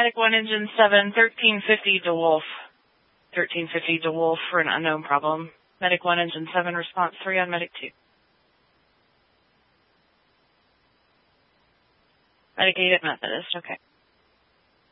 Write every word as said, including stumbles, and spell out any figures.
Medic one, Engine seven, thirteen fifty DeWolf. thirteen fifty DeWolf for an unknown problem. Medic one, Engine seven, response three on Medic two. Medic eight at Methodist, okay.